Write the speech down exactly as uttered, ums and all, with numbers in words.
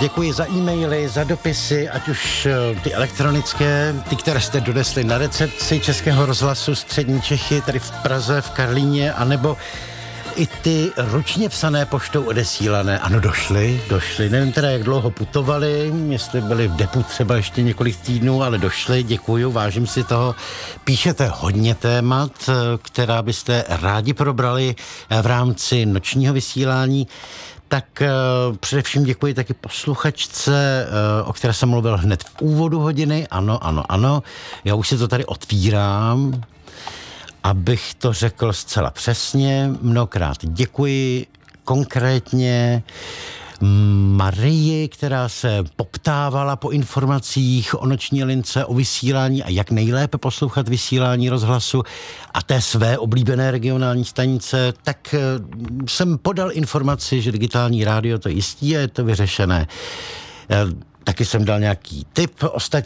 Děkuji za e-maily, za dopisy, ať už ty elektronické, ty, které jste donesli na recepci Českého rozhlasu Střední Čechy, tady v Praze, v Karlíně, anebo i ty ručně psané poštou odesílané. Ano, došly, došly. Nevím teda, jak dlouho putovali, jestli byli v depu třeba ještě několik týdnů, ale došly, děkuju, vážím si toho. Píšete hodně témat, která byste rádi probrali v rámci nočního vysílání. Tak uh, především děkuji taky posluchačce, uh, o které jsem mluvil hned v úvodu hodiny. Ano, ano, ano. Já už si to tady otvírám, abych to řekl zcela přesně. Mnohokrát děkuji konkrétně Marii, která se poptávala po informacích o noční lince, o vysílání a jak nejlépe poslouchat vysílání rozhlasu a té své oblíbené regionální stanice, tak jsem podal informaci, že digitální rádio to jistí a je to vyřešené. Taky jsem dal nějaký tip. Ostatně